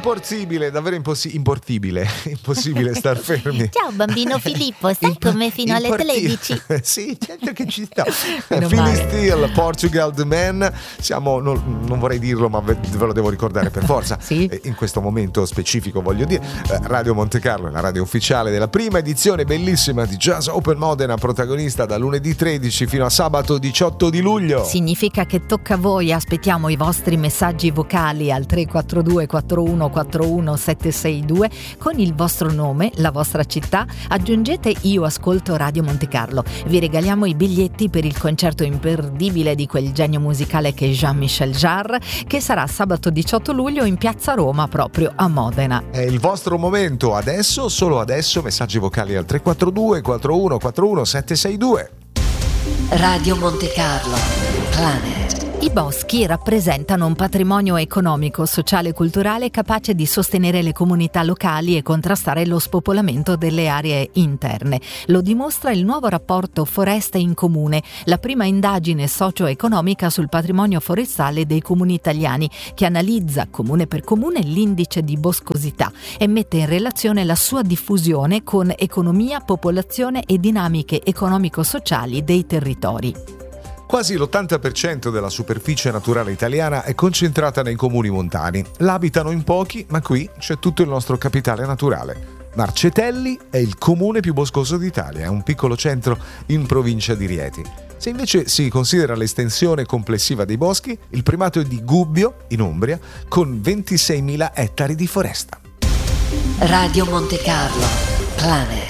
impossibile, davvero impossibile star fermi. Ciao bambino Filippo, sai come fino alle 13? Sì, certo che ci sta. Philistine, Portugal The Man. Siamo, non vorrei dirlo, ma ve lo devo ricordare per forza. Sì. In questo momento specifico voglio dire, Radio Monte Carlo è la radio ufficiale della prima edizione bellissima di Jazz Open Modena, protagonista da lunedì 13 fino a sabato 18 di luglio. Significa che tocca a voi, aspettiamo i vostri messaggi vocali al 342 41 41 762 con il vostro nome, la vostra città, aggiungete Io ascolto Radio Monte Carlo. Vi regaliamo i biglietti per il concerto imperdibile di quel genio musicale che è Jean-Michel Jarre, che sarà sabato 18 luglio in Piazza Roma, proprio a Modena. È il vostro momento, adesso, solo adesso, messaggi vocali al 342 41 41 762. Radio Monte Carlo, Planet. I boschi rappresentano un patrimonio economico, sociale e culturale capace di sostenere le comunità locali e contrastare lo spopolamento delle aree interne. Lo dimostra il nuovo rapporto Foreste in Comune, la prima indagine socio-economica sul patrimonio forestale dei comuni italiani, che analizza comune per comune l'indice di boscosità e mette in relazione la sua diffusione con economia, popolazione e dinamiche economico-sociali dei territori. Quasi l'80% della superficie naturale italiana è concentrata nei comuni montani. L'abitano in pochi, ma qui c'è tutto il nostro capitale naturale. Marcetelli è il comune più boscoso d'Italia, è un piccolo centro in provincia di Rieti. Se invece si considera l'estensione complessiva dei boschi, il primato è di Gubbio, in Umbria, con 26.000 ettari di foresta. Radio Monte Carlo, Planet.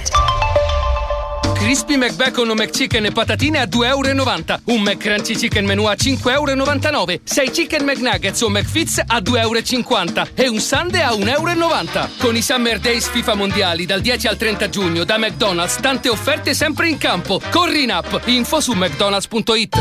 Crispy McBacon o McChicken e patatine a €2,90. Un McCrunchy Chicken Menù a €5,99. 6 Chicken McNuggets o McFits a €2,50. E un sundae a €1,90. Con i Summer Days FIFA Mondiali dal 10 al 30 giugno da McDonald's, tante offerte sempre in campo. Corri in app, info su mcdonalds.it.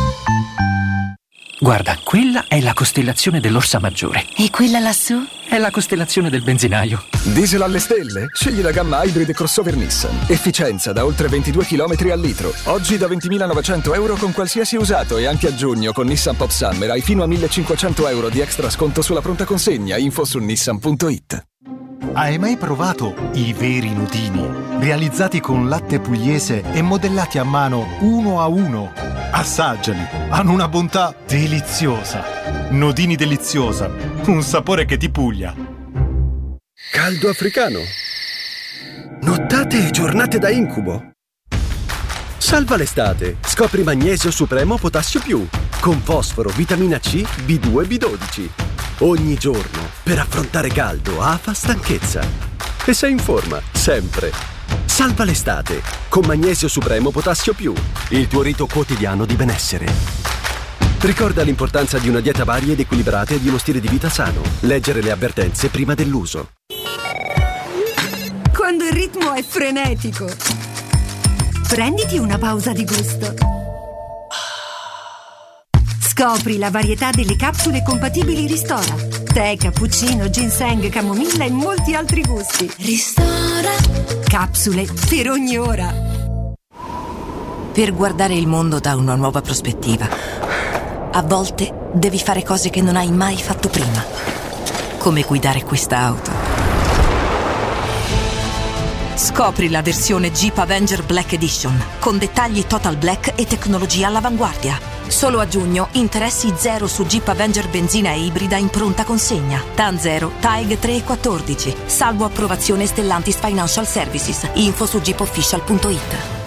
Guarda, quella è la costellazione dell'Orsa Maggiore. E quella lassù? È la costellazione del benzinaio. Diesel alle stelle? Scegli la gamma Hybrid crossover Nissan. Efficienza da oltre 22 km al litro. Oggi da €20.900 con qualsiasi usato e anche a giugno con Nissan Pop Summer hai fino a €1.500 di extra sconto sulla pronta consegna. Info su nissan.it. Hai mai provato i veri nudini? Realizzati con latte pugliese e modellati a mano uno a uno. Assaggiali, hanno una bontà deliziosa. Nodini deliziosa, un sapore che ti puglia. Caldo africano. Nottate e giornate da incubo. Salva l'estate. Scopri Magnesio Supremo Potassio Più con fosforo, vitamina C, B2 e B12. Ogni giorno per affrontare caldo, afa, stanchezza. E sei in forma, sempre. Salva l'estate con Magnesio Supremo Potassio Più, il tuo rito quotidiano di benessere. Ricorda l'importanza di una dieta varia ed equilibrata e di uno stile di vita sano. Leggere le avvertenze prima dell'uso. Quando il ritmo è frenetico, prenditi una pausa di gusto. Scopri la varietà delle capsule compatibili Ristora. Tè, cappuccino, ginseng, camomilla e molti altri gusti. Ristora. Capsule per ogni ora. Per guardare il mondo da una nuova prospettiva, a volte devi fare cose che non hai mai fatto prima. Come guidare questa auto. Scopri la versione Jeep Avenger Black Edition con dettagli total black e tecnologia all'avanguardia. Solo a giugno interessi zero su Jeep Avenger benzina e ibrida in pronta consegna. TAN 0, TAEG 3 e 14. Salvo approvazione Stellantis Financial Services. Info su jeepofficial.it.